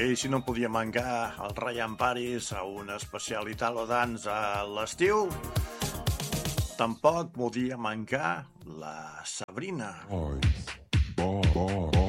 I si no podia mancar el Ryan Paris a un especial Italo Dance a l'estiu, tampoc podia mancar la Sabrina.